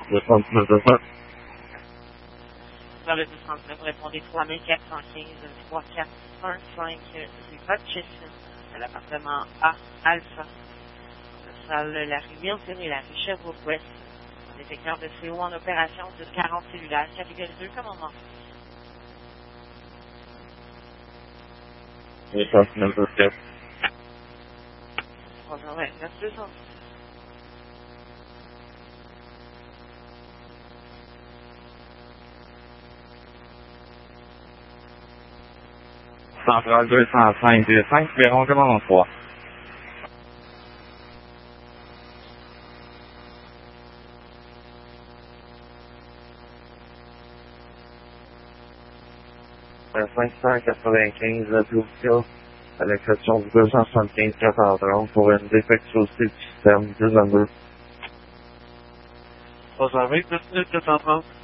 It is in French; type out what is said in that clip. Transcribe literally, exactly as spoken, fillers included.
deux trente-neuf deux cents. Dans le deux trente-neuf, répondez trois mille quatre cent quinze trois quatre un cinq rue Hutchison, de l'appartement A Alpha. Ce sera le, la rue Milton et la rue Sherbrooke-Ouest. Détecteur de C O en opération de quarante cellulaires, catégorie deux, commandement. deux trente-neuf deux quatre. trois cent vingt-neuf deux cents. Centrale deux cent cinq deux cinq, Véron, commandement trois. cinq cent quatre-vingt-quinze, la position, à l'exception du deux cent soixante-quinze quatre cent trente pour une défectuosité du système deux vingt-deux. trois cent vingt-neuf quatre cent trente.